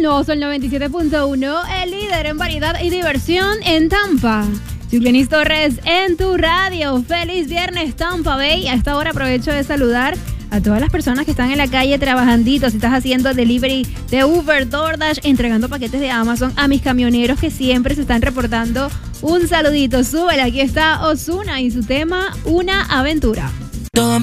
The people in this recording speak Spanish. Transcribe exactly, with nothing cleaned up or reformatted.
Nuevo Sol noventa y siete punto uno, el líder en variedad y diversión en Tampa. Soy Glenis Torres en tu radio. Feliz viernes, Tampa Bay. A esta hora aprovecho de saludar a todas las personas que están en la calle trabajandito. Si estás haciendo delivery de Uber, DoorDash, entregando paquetes de Amazon, a mis camioneros que siempre se están reportando, un saludito. Súbele, aquí está Ozuna y su tema Una Aventura.